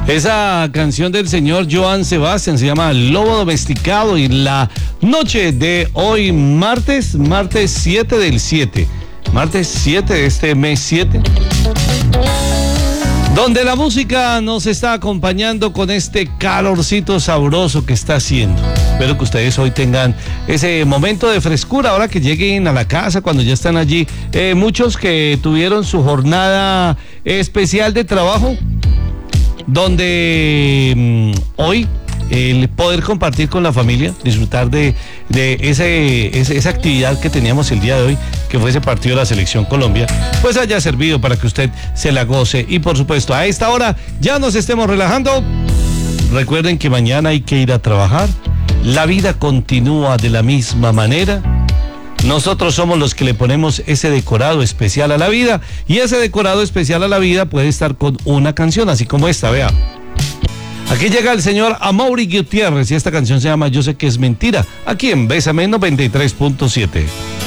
Esa canción del señor Joan Sebastián se llama Lobo Domesticado, y la noche de hoy, martes 7 del 7, martes 7 de este mes 7, donde la música nos está acompañando con este calorcito sabroso que está haciendo. Espero que ustedes hoy tengan ese momento de frescura ahora que lleguen a la casa, cuando ya están allí. Muchos que tuvieron su jornada especial de trabajo, donde hoy el poder compartir con la familia, disfrutar de esa actividad que teníamos el día de hoy, que fue ese partido de la Selección Colombia, pues haya servido para que usted se la goce. Y por supuesto, a esta hora ya nos estemos relajando. Recuerden que mañana hay que ir a trabajar. La vida continúa de la misma manera. Nosotros somos los que le ponemos ese decorado especial a la vida, y ese decorado especial a la vida puede estar con una canción, así como esta, vea. Aquí llega el señor Amaury Gutiérrez y esta canción se llama Yo sé que es mentira, aquí en Bésame 93.7.